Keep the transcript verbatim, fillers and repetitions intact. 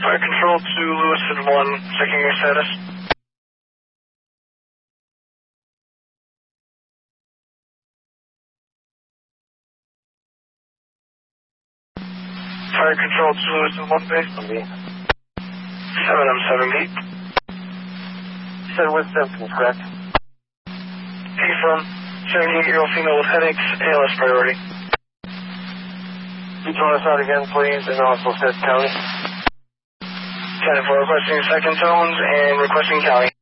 Fire control to Lewis and one, checking your status. Fire control to Lewis and one, base. seven M seven eight. You said with symptoms, correct? Confirm. seventy-eight-year-old female with headaches, A L S priority. Keep throwing us out again, please, in Oswald County. ten four requesting second tones and requesting county.